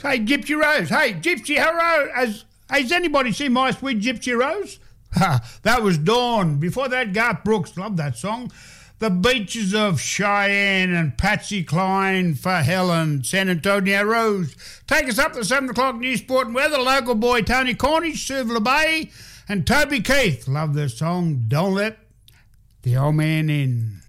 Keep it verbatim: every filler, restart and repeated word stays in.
Hey, Gypsy Rose. Hey, Gypsy, hello. Has, has anybody seen My Sweet Gypsy Rose? Ha, that was Dawn. Before that, Garth Brooks. Love that song. The Beaches of Cheyenne and Patsy Cline for Helen, San Antonio Rose. Take us up to seven o'clock news, sport and weather. Local boy Tony Cornish, Suvla Bay, and Toby Keith. Love this song. Don't Let the Old Man In.